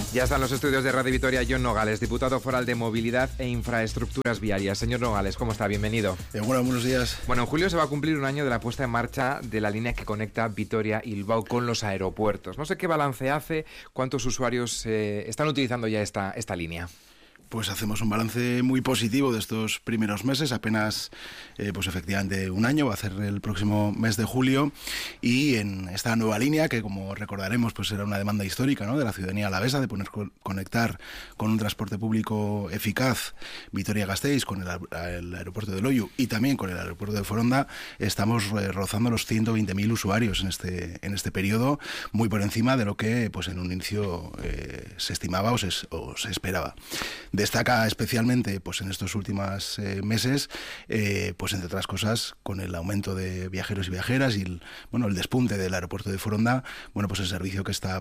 Ya están los estudios de Radio Vitoria Jon Nogales, diputado foral de Movilidad e Infraestructuras Viarias. Señor Nogales, ¿cómo está? Bienvenido. Bueno, buenos días. Bueno, en julio se va a cumplir un año de la puesta en marcha de la línea que conecta Vitoria y Bilbao con los aeropuertos. No sé qué balance hace, cuántos usuarios están utilizando ya esta línea. Pues hacemos un balance muy positivo de estos primeros meses, apenas pues efectivamente un año, va a ser el próximo mes de julio, y en esta nueva línea, que como recordaremos pues era una demanda histórica, ¿no?, de la ciudadanía alavesa, de conectar con un transporte público eficaz Vitoria-Gasteiz con el aeropuerto de Loiu y también con el aeropuerto de Foronda, estamos rozando los 120.000 usuarios en este periodo, muy por encima de lo que pues en un inicio se estimaba o se esperaba. Destaca especialmente pues en estos últimos meses, pues entre otras cosas, con el aumento de viajeros y viajeras y el despunte del aeropuerto de Foronda, pues el servicio que está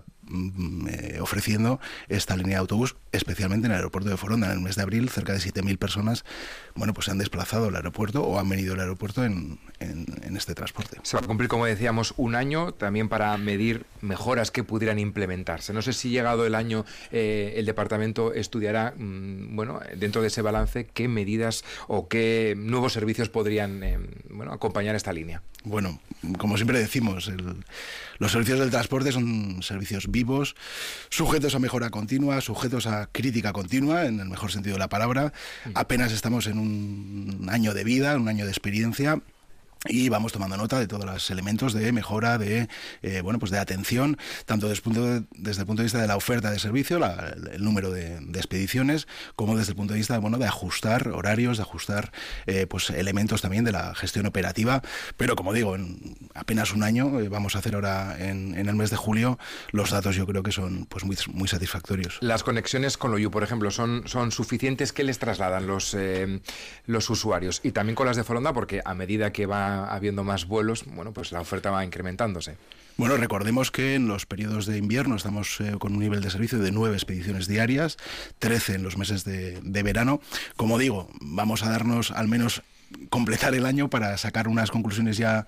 ofreciendo esta línea de autobús, especialmente en el aeropuerto de Foronda. En el mes de abril, cerca de 7.000 personas pues se han desplazado al aeropuerto o han venido al aeropuerto en este transporte. Se va a cumplir, como decíamos, un año también para medir mejoras que pudieran implementarse. No sé si llegado el año el departamento estudiará dentro de ese balance, qué medidas o qué nuevos servicios podrían acompañar esta línea. Bueno, como siempre decimos, los servicios del transporte son servicios vivos, sujetos a mejora continua, sujetos a crítica continua, en el mejor sentido de la palabra. Apenas estamos en un año de vida, un año de experiencia, y vamos tomando nota de todos los elementos de mejora, de atención, tanto desde el punto de vista de la oferta de servicio, el número de expediciones, como desde el punto de vista de ajustar horarios, de ajustar elementos también de la gestión operativa. Pero como digo, en apenas un año, vamos a hacer ahora en el mes de julio, los datos yo creo que son pues muy satisfactorios. Las conexiones con Loiu, por ejemplo, son suficientes. ¿Qué les trasladan los usuarios? Y también con las de Foronda, porque a medida que va habiendo más vuelos, pues la oferta va incrementándose. Bueno, recordemos que en los periodos de invierno estamos con un nivel de servicio de 9 expediciones diarias, 13 en los meses de verano. Como digo, vamos a darnos al menos completar el año para sacar unas conclusiones ya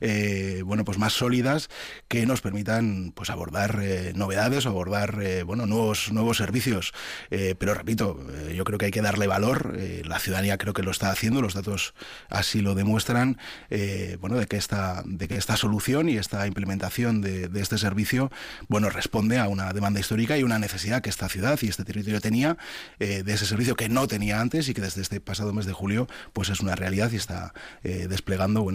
más sólidas que nos permitan pues abordar novedades o abordar nuevos servicios, pero repito, yo creo que hay que darle valor. La ciudadanía creo que lo está haciendo, los datos así lo demuestran, de que esta solución y esta implementación de este servicio responde a una demanda histórica y una necesidad que esta ciudad y este territorio tenía, de ese servicio que no tenía antes y que desde este pasado mes de julio pues es una realidad y está desplegando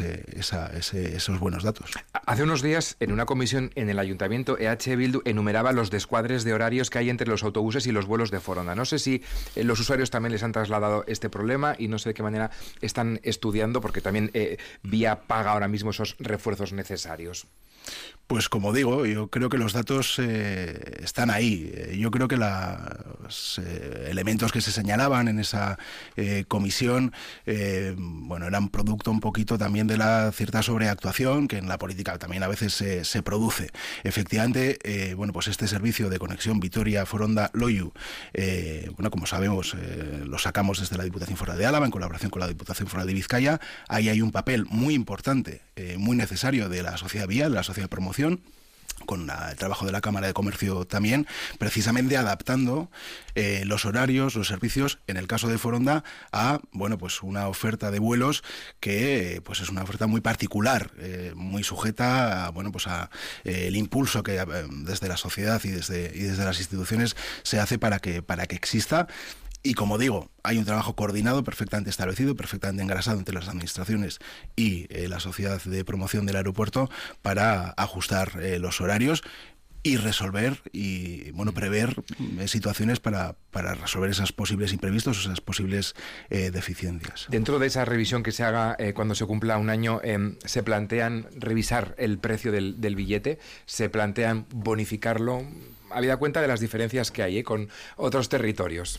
esos buenos datos. Hace unos días, en una comisión en el Ayuntamiento, EH Bildu enumeraba los descuadres de horarios que hay entre los autobuses y los vuelos de Foronda. No sé si los usuarios también les han trasladado este problema y no sé de qué manera están estudiando, porque también Vía paga ahora mismo esos refuerzos necesarios. Pues como digo, yo creo que los datos están ahí. Yo creo que los elementos que se señalaban en esa comisión eran producto un poquito también de la cierta sobreactuación que en la política también a veces se produce. Efectivamente, pues este servicio de conexión Vitoria-Foronda-Loiu, como sabemos, lo sacamos desde la Diputación Foral de Álava en colaboración con la Diputación Foral de Vizcaya. Ahí hay un papel muy importante, muy necesario de la sociedad vial, de la sociedad de promoción, con el trabajo de la Cámara de Comercio también, precisamente adaptando los horarios, los servicios, en el caso de Foronda, a una oferta de vuelos que es una oferta muy particular, muy sujeta a el impulso que desde la sociedad y desde las instituciones se hace para que exista. Y como digo, hay un trabajo coordinado, perfectamente establecido, perfectamente engrasado entre las administraciones y la sociedad de promoción del aeropuerto para ajustar los horarios y resolver y prever situaciones para resolver esos posibles imprevistos, esas posibles deficiencias. Dentro de esa revisión que se haga cuando se cumpla un año, ¿se plantean revisar el precio del billete? ¿Se plantean bonificarlo? Habida cuenta de las diferencias que hay con otros territorios.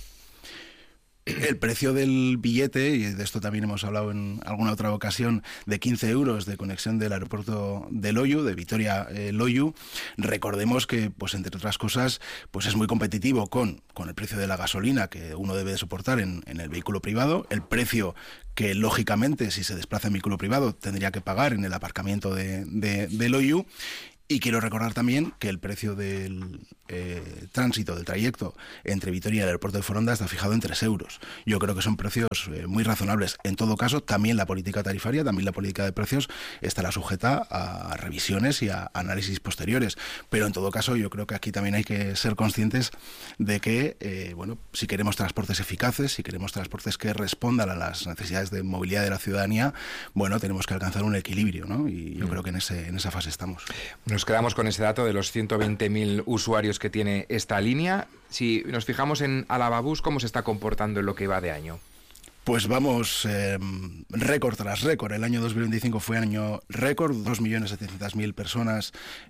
El precio del billete, y de esto también hemos hablado en alguna otra ocasión, de 15 euros de conexión del aeropuerto de Loiu, de Vitoria-Loiu, recordemos que, entre otras cosas, es muy competitivo con el precio de la gasolina que uno debe de soportar en el vehículo privado, el precio que, lógicamente, si se desplaza en vehículo privado, tendría que pagar en el aparcamiento de Loiu. Y quiero recordar también que el precio del tránsito, del trayecto entre Vitoria y el aeropuerto de Foronda está fijado en 3 euros. Yo creo que son precios muy razonables. En todo caso, también la política tarifaria, también la política de precios estará sujeta a revisiones y a análisis posteriores. Pero en todo caso, yo creo que aquí también hay que ser conscientes de que, si queremos transportes eficaces, si queremos transportes que respondan a las necesidades de movilidad de la ciudadanía, tenemos que alcanzar un equilibrio, ¿no? Y yo creo que en esa fase estamos. Nos quedamos con ese dato de los 120.000 usuarios que tiene esta línea. Si nos fijamos en Álava Bus, ¿cómo se está comportando en lo que va de año? Pues vamos récord tras récord. El año 2025 fue año récord, 2.700.000 personas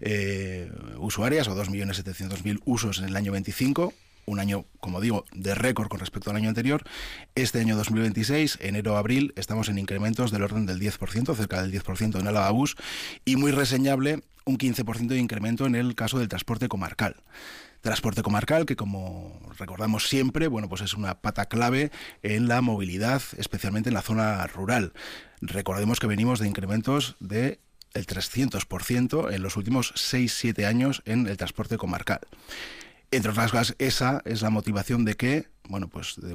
usuarias o 2.700.000 usos en el año 25. Un año, como digo, de récord con respecto al año anterior. Este año 2026, enero-abril, estamos en incrementos del orden del 10%, cerca del 10% en Álava Bus, y muy reseñable un 15% de incremento en el caso del transporte comarcal. Transporte comarcal que, como recordamos siempre, pues es una pata clave en la movilidad, especialmente en la zona rural. Recordemos que venimos de incrementos de el 300% en los últimos 6-7 años en el transporte comarcal. Entre otras cosas, esa es la motivación de que, de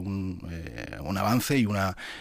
un avance y un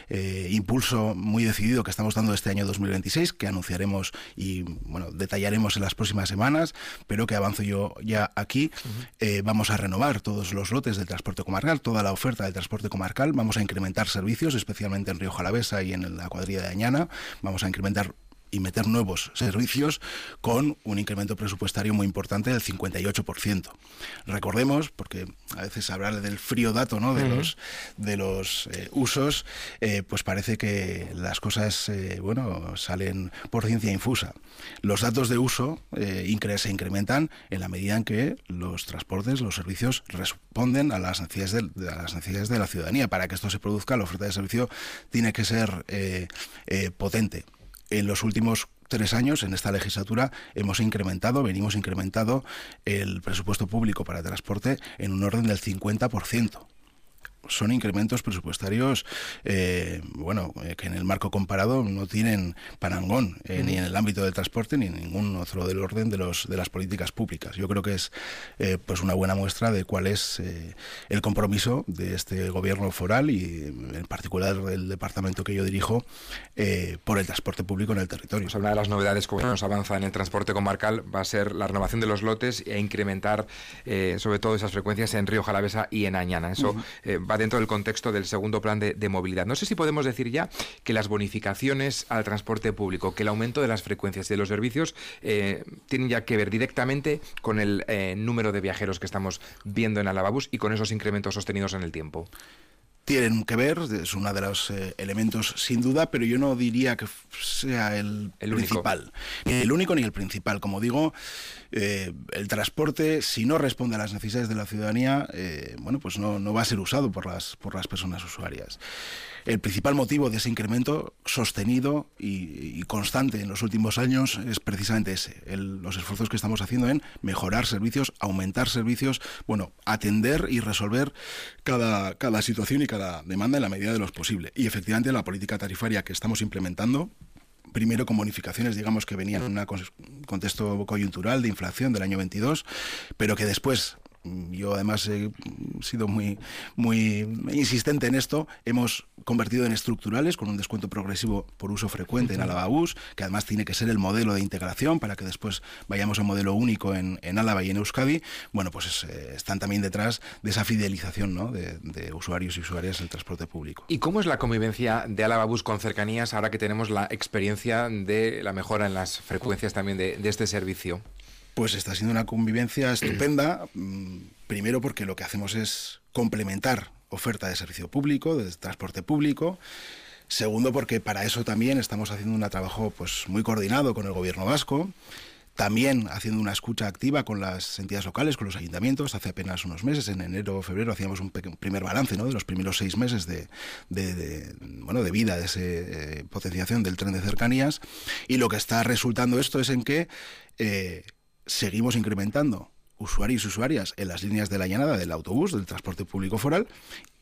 impulso muy decidido que estamos dando este año 2026, que anunciaremos y detallaremos en las próximas semanas, pero que avanzo yo ya aquí. Vamos a renovar todos los lotes del transporte comarcal, toda la oferta del transporte comarcal, vamos a incrementar servicios, especialmente en Rioja Alavesa y en la cuadrilla de Añana, vamos a incrementar y meter nuevos servicios con un incremento presupuestario muy importante del 58%. Recordemos, porque a veces hablar del frío dato, ¿no?, de los usos, pues parece que las cosas salen por ciencia infusa. Los datos de uso se incrementan en la medida en que los transportes, los servicios responden a las necesidades de la ciudadanía. Para que esto se produzca, la oferta de servicio tiene que ser potente. En los últimos 3 años, en esta legislatura, venimos incrementando el presupuesto público para transporte en un orden del 50%. Son incrementos presupuestarios que en el marco comparado no tienen parangón ni en el ámbito del transporte ni en ningún otro del orden de las políticas públicas. Yo creo que es una buena muestra de cuál es el compromiso de este gobierno foral y en particular del departamento que yo dirijo por el transporte público en el territorio. Pues una de las novedades que nos avanza en el transporte comarcal va a ser la renovación de los lotes e incrementar sobre todo esas frecuencias en Rioja Alavesa y en Añana. Eso va dentro del contexto del segundo plan de movilidad. No sé si podemos decir ya que las bonificaciones al transporte público, que el aumento de las frecuencias y de los servicios tienen ya que ver directamente con el número de viajeros que estamos viendo en Álava Bus y con esos incrementos sostenidos en el tiempo. Tienen que ver, es uno de los elementos sin duda, pero yo no diría que sea el principal. Ni el único ni el principal. Como digo, el transporte, si no responde a las necesidades de la ciudadanía, no va a ser usado por las personas usuarias. El principal motivo de ese incremento sostenido y constante en los últimos años es precisamente ese, los esfuerzos que estamos haciendo en mejorar servicios, aumentar servicios, atender y resolver cada situación y cada demanda en la medida de lo posible. Y efectivamente la política tarifaria que estamos implementando, primero con bonificaciones, digamos, que venían en un contexto coyuntural de inflación del año 22, pero que después, yo además he sido muy insistente en esto, hemos convertido en estructurales con un descuento progresivo por uso frecuente en Álava Bus, que además tiene que ser el modelo de integración para que después vayamos a un modelo único en Álava y en Euskadi. Están también detrás de esa fidelización, ¿no?, de usuarios y usuarias del transporte público. ¿Y cómo es la convivencia de Álava Bus con cercanías ahora que tenemos la experiencia de la mejora en las frecuencias también de este servicio? Pues está siendo una convivencia estupenda, primero porque lo que hacemos es complementar oferta de servicio público, de transporte público. Segundo, porque para eso también estamos haciendo un trabajo muy coordinado con el gobierno vasco, también haciendo una escucha activa con las entidades locales, con los ayuntamientos. Hace apenas unos meses, en enero o febrero, hacíamos un primer balance, ¿no?, de los primeros 6 meses de vida de esa potenciación del tren de cercanías. Y lo que está resultando esto es en que seguimos incrementando usuarios y usuarias en las líneas de la llanada del autobús, del transporte público foral, y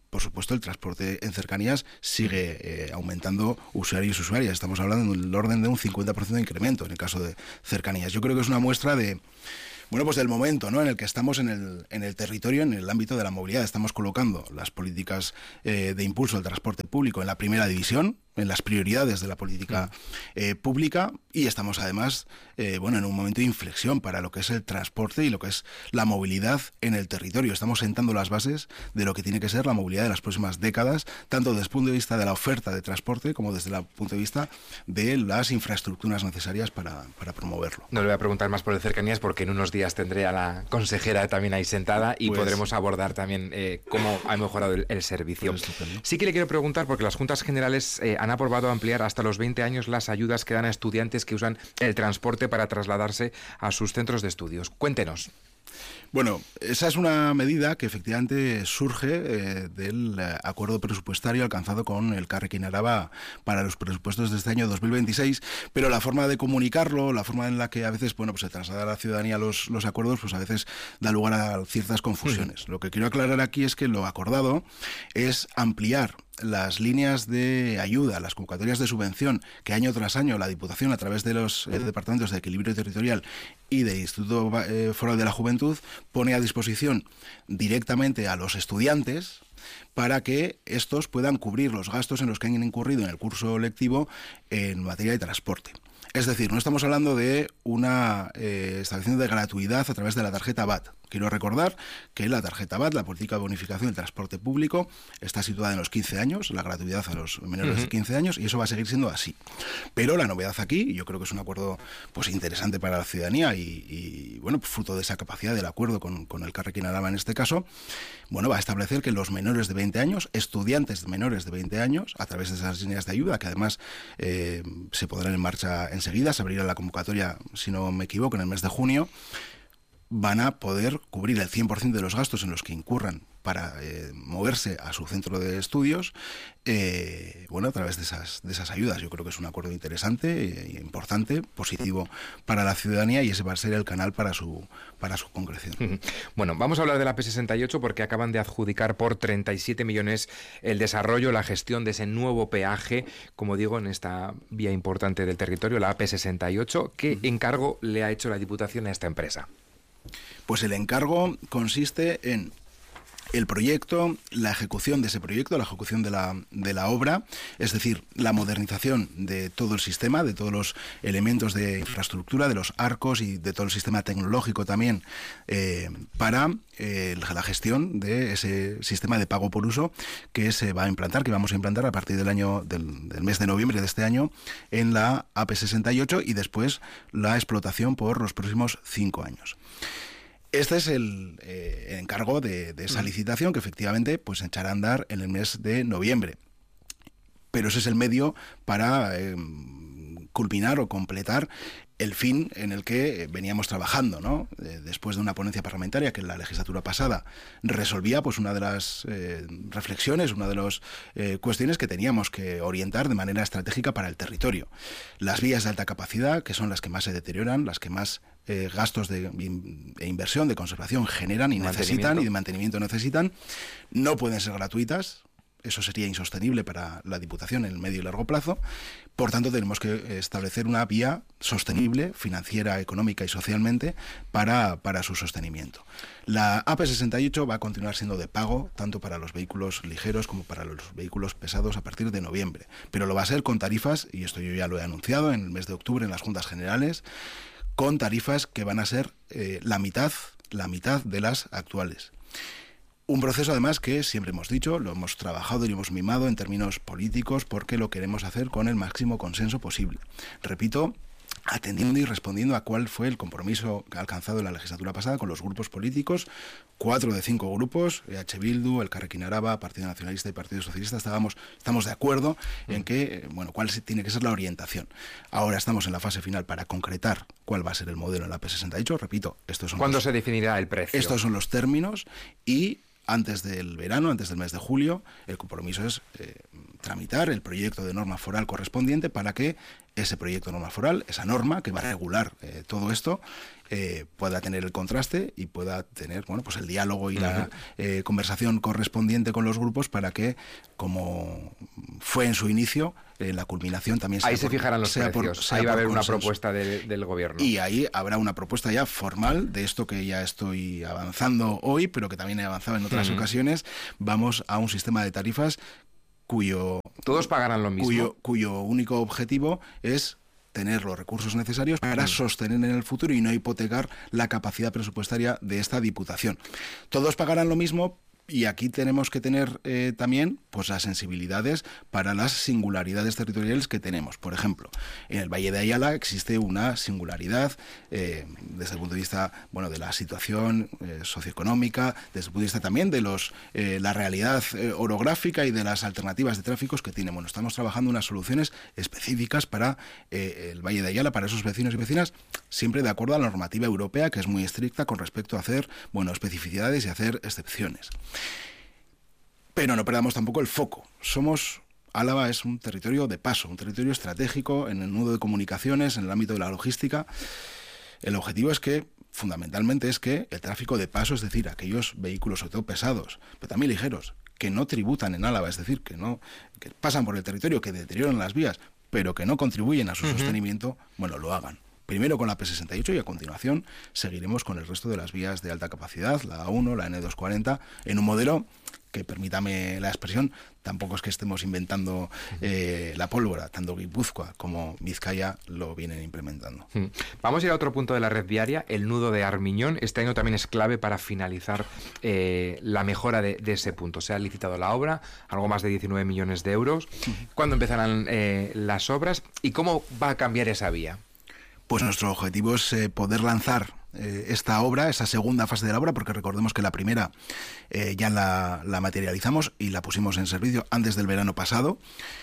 por supuesto, el transporte en cercanías sigue aumentando usuarios y usuarias. Estamos hablando del orden de un 50% de incremento en el caso de cercanías. Yo creo que es una muestra de, bueno, pues del momento, ¿no?, en el que estamos en el territorio, en el ámbito de la movilidad. Estamos colocando las políticas de impulso del transporte público en la primera división, en las prioridades de la política pública, y estamos además en un momento de inflexión para lo que es el transporte y lo que es la movilidad en el territorio. Estamos sentando las bases de lo que tiene que ser la movilidad de las próximas décadas, tanto desde el punto de vista de la oferta de transporte como desde el punto de vista de las infraestructuras necesarias para promoverlo. No le voy a preguntar más por el cercanías porque en unos días tendré a la consejera también ahí sentada y podremos abordar también cómo ha mejorado el servicio. Pues sí que le quiero preguntar, porque las Juntas Generales han aprobado ampliar hasta los 20 años las ayudas que dan a estudiantes que usan el transporte para trasladarse a sus centros de estudios. Cuéntenos. Bueno, esa es una medida que efectivamente surge del acuerdo presupuestario alcanzado con Elkarrekin Araba para los presupuestos de este año 2026, pero la forma de comunicarlo, la forma en la que a veces pues se traslada a la ciudadanía los acuerdos, pues a veces da lugar a ciertas confusiones. Lo que quiero aclarar aquí es que lo acordado es ampliar las líneas de ayuda, las convocatorias de subvención que año tras año la Diputación, a través de los departamentos de equilibrio territorial y del Instituto Foral de la Juventud, pone a disposición directamente a los estudiantes para que estos puedan cubrir los gastos en los que han incurrido en el curso lectivo en materia de transporte. Es decir, no estamos hablando de una establecimiento de gratuidad a través de la tarjeta VAT. Quiero recordar que la tarjeta VAT, la política de bonificación del transporte público, está situada en los 15 años, la gratuidad a los menores de 15 años, y eso va a seguir siendo así. Pero la novedad aquí, y yo creo que es un acuerdo pues interesante para la ciudadanía y fruto de esa capacidad del acuerdo con Elkarrekin Araba en este caso, va a establecer que los menores de 20 años, estudiantes menores de 20 años, a través de esas líneas de ayuda, que además se pondrán en marcha enseguida, se abrirá la convocatoria, si no me equivoco, en el mes de junio, van a poder cubrir el 100% de los gastos en los que incurran para moverse a su centro de estudios, a través de esas ayudas. Yo creo que es un acuerdo interesante, importante, positivo para la ciudadanía, y ese va a ser el canal para su concreción. Bueno, vamos a hablar de la AP68 porque acaban de adjudicar por 37 millones el desarrollo, la gestión de ese nuevo peaje, como digo, en esta vía importante del territorio, la AP68. ¿Qué encargo le ha hecho la Diputación a esta empresa? Pues el encargo consiste en el proyecto, la ejecución de ese proyecto, la ejecución de la obra, es decir, la modernización de todo el sistema, de todos los elementos de infraestructura, de los arcos y de todo el sistema tecnológico también, para la gestión de ese sistema de pago por uso que se va a implantar, que vamos a implantar a partir del mes de noviembre de este año en la AP68, y después la explotación por los próximos 5 años. Este es el encargo de esa licitación, que efectivamente pues echará a andar en el mes de noviembre. Pero ese es el medio para culminar o completar el fin en el que veníamos trabajando, ¿no? Después de una ponencia parlamentaria que en la legislatura pasada resolvía pues una de las reflexiones, una de las cuestiones que teníamos que orientar de manera estratégica para el territorio. Las vías de alta capacidad, que son las que más se deterioran, las que más gastos de inversión, de conservación generan y necesitan, y de mantenimiento necesitan, no pueden ser gratuitas. Eso sería insostenible para la Diputación en el medio y largo plazo. Por tanto, tenemos que establecer una vía sostenible, financiera, económica y socialmente, para su sostenimiento. La AP68 va a continuar siendo de pago tanto para los vehículos ligeros como para los vehículos pesados a partir de noviembre. Pero lo va a ser con tarifas, y esto yo ya lo he anunciado en el mes de octubre en las Juntas Generales, con tarifas que van a ser la mitad de las actuales. Un proceso, además, que siempre hemos dicho, lo hemos trabajado y lo hemos mimado en términos políticos, porque lo queremos hacer con el máximo consenso posible. Repito, atendiendo y respondiendo a cuál fue el compromiso alcanzado en la legislatura pasada con los grupos políticos. 4 de 5 grupos, EH Bildu, Elkarrekin Araba, Partido Nacionalista y Partido Socialista, estamos de acuerdo en que, cuál tiene que ser la orientación. Ahora estamos en la fase final para concretar cuál va a ser el modelo en la AP68. Repito, ¿cuándo se definirá el precio? Estos son los términos, y antes del verano, antes del mes de julio, el compromiso es tramitar el proyecto de norma foral correspondiente para que ese proyecto de norma foral, esa norma que va a regular todo esto, pueda tener el contraste y pueda tener pues el diálogo y la conversación correspondiente con los grupos para que, como fue en su inicio, la culminación también sea ahí se fijarán los precios, ahí va a haber una propuesta del gobierno. Y ahí habrá una propuesta ya formal de esto que ya estoy avanzando hoy, pero que también he avanzado en otras ocasiones. Vamos a un sistema de tarifas todos pagarán lo mismo, cuyo único objetivo es tener los recursos necesarios para sostener en el futuro y no hipotecar la capacidad presupuestaria de esta Diputación. Todos pagarán lo mismo. Y aquí tenemos que tener también pues las sensibilidades para las singularidades territoriales que tenemos. Por ejemplo, en el Valle de Ayala existe una singularidad desde el punto de vista de la situación socioeconómica, desde el punto de vista también de la realidad orográfica y de las alternativas de tráficos que tiene. Bueno, estamos trabajando unas soluciones específicas para el Valle de Ayala, para esos vecinos y vecinas, siempre de acuerdo a la normativa europea, que es muy estricta con respecto a hacer especificidades y hacer excepciones. Pero no perdamos tampoco el foco. Álava es un territorio de paso, un territorio estratégico en el nudo de comunicaciones, en el ámbito de la logística. El objetivo fundamentalmente es que el tráfico de paso, es decir, aquellos vehículos, sobre todo pesados, pero también ligeros, que no tributan en Álava, es decir, que pasan por el territorio, que deterioran las vías, pero que no contribuyen a su sostenimiento, lo hagan. Primero con la P68 y a continuación seguiremos con el resto de las vías de alta capacidad, la A1, la N240, en un modelo que, permítame la expresión, tampoco es que estemos inventando la pólvora, tanto Guipúzcoa como Vizcaya lo vienen implementando. Vamos a ir a otro punto de la red viaria, el nudo de Armiñón. Este año también es clave para finalizar la mejora de ese punto. Se ha licitado la obra, algo más de 19 millones de euros. ¿Cuándo empezarán las obras y cómo va a cambiar esa vía? Pues nuestro objetivo es poder lanzar esta obra, esa segunda fase de la obra, porque recordemos que la primera ya la materializamos y la pusimos en servicio antes del verano pasado.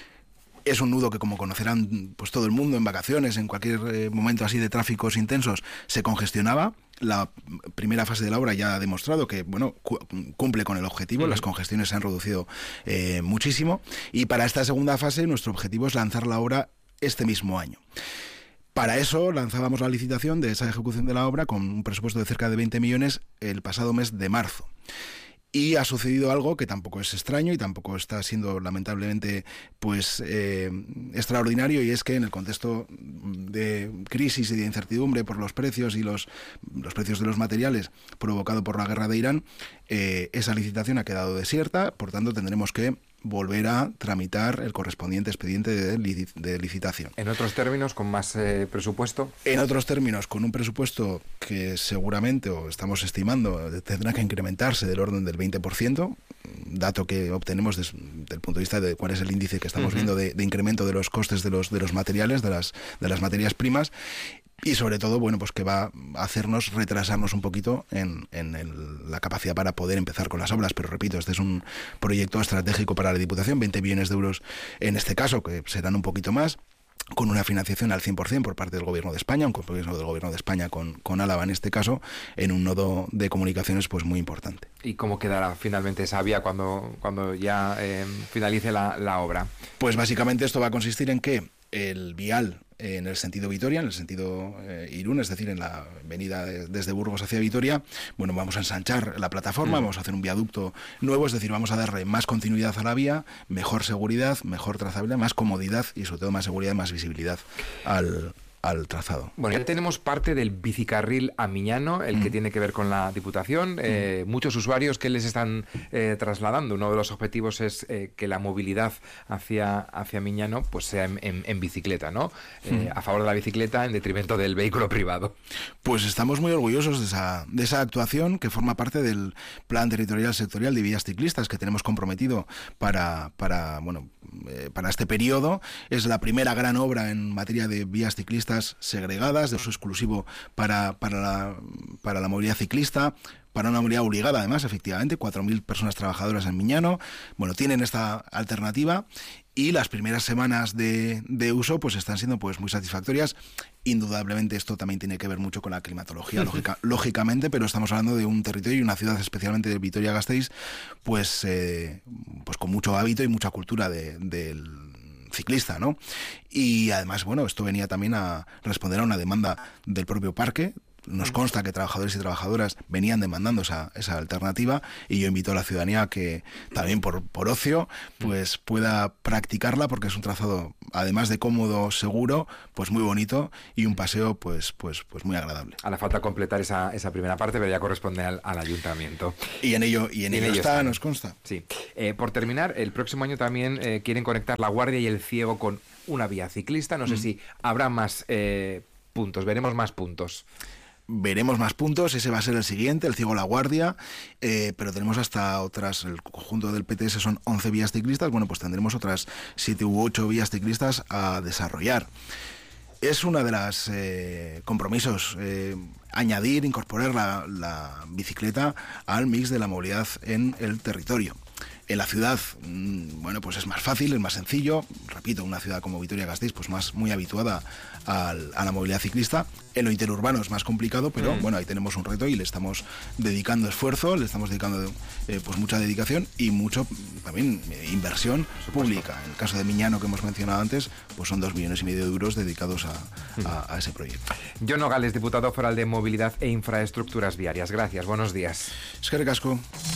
Es un nudo que, como conocerán pues todo el mundo en vacaciones, en cualquier momento así de tráficos intensos, se congestionaba. La primera fase de la obra ya ha demostrado que cumple con el objetivo, las congestiones se han reducido muchísimo, y para esta segunda fase nuestro objetivo es lanzar la obra este mismo año. Para eso lanzábamos la licitación de esa ejecución de la obra con un presupuesto de cerca de 20 millones el pasado mes de marzo. Y ha sucedido algo que tampoco es extraño y tampoco está siendo lamentablemente extraordinario, y es que en el contexto de crisis y de incertidumbre por los precios y los precios de los materiales provocado por la guerra de Irán, esa licitación ha quedado desierta. Por tanto, tendremos que volver a tramitar el correspondiente expediente de licitación. ¿En otros términos, con más presupuesto? En otros términos, con un presupuesto que seguramente, o estamos estimando, tendrá que incrementarse del orden del 20%, dato que obtenemos desde el punto de vista de cuál es el índice que estamos viendo de incremento de los costes de los materiales, de las materias primas. Y sobre todo, pues que va a hacernos retrasarnos un poquito en la capacidad para poder empezar con las obras. Pero repito, este es un proyecto estratégico para la Diputación, 20 millones de euros en este caso, que serán un poquito más, con una financiación al 100% por parte del Gobierno de España, un compromiso del Gobierno de España con Álava en este caso, en un nodo de comunicaciones pues muy importante. ¿Y cómo quedará finalmente esa vía cuando ya finalice la obra? Pues básicamente esto va a consistir en que el vial en el sentido Vitoria, en el sentido Irún, es decir, en la avenida desde Burgos hacia Vitoria, vamos a ensanchar la plataforma, vamos a hacer un viaducto nuevo, es decir, vamos a darle más continuidad a la vía, mejor seguridad, mejor trazabilidad, más comodidad y sobre todo más seguridad y más visibilidad al trazado. Bueno, ya tenemos parte del bicicarril a Miñano, el que tiene que ver con la Diputación. Muchos usuarios que les están trasladando. Uno de los objetivos es que la movilidad hacia Miñano pues sea en bicicleta, ¿no? A favor de la bicicleta en detrimento del vehículo privado. Pues estamos muy orgullosos de esa actuación que forma parte del Plan Territorial Sectorial de Vías Ciclistas que tenemos comprometido para este periodo. Es la primera gran obra en materia de vías ciclistas segregadas, de uso exclusivo para la movilidad ciclista, para una movilidad obligada, además, efectivamente, 4.000 personas trabajadoras en Miñano. Bueno, tienen esta alternativa y las primeras semanas de uso pues están siendo pues muy satisfactorias. Indudablemente esto también tiene que ver mucho con la climatología, lógicamente, pero estamos hablando de un territorio y una ciudad, especialmente de Vitoria-Gasteiz, pues con mucho hábito y mucha cultura del ciclista, ¿no? Y además, bueno, esto venía también a responder a una demanda del propio parque. Nos consta que trabajadores y trabajadoras venían demandando esa alternativa, y yo invito a la ciudadanía que también por ocio pues pueda practicarla, porque es un trazado, además de cómodo, seguro, pues muy bonito, y un paseo pues muy agradable. Hará falta completar esa primera parte, pero ya corresponde al ayuntamiento. Y en ello está, nos consta. Sí. Por terminar, el próximo año también quieren conectar La Guardia y El Ciego con una vía ciclista. No sé si habrá más puntos, veremos más puntos. Veremos más puntos, ese va a ser el siguiente, el Ciego La Guardia, pero tenemos hasta otras, el conjunto del PTS son 11 vías ciclistas, bueno, pues tendremos otras 7 u 8 vías ciclistas a desarrollar. Es una de las compromisos, incorporar la bicicleta al mix de la movilidad en el territorio. En la ciudad, bueno, pues es más fácil, es más sencillo. Repito, una ciudad como Vitoria-Gasteiz, pues muy habituada a la movilidad ciclista. En lo interurbano es más complicado, pero bueno, ahí tenemos un reto y le estamos dedicando esfuerzo, le estamos dedicando pues mucha dedicación y mucho también inversión pública. En el caso de Miñano, que hemos mencionado antes, pues son 2,5 millones de euros dedicados a ese proyecto. Jon Nogales, diputado foral de Movilidad e Infraestructuras Viarias. Gracias, buenos días. Eskerrik asko.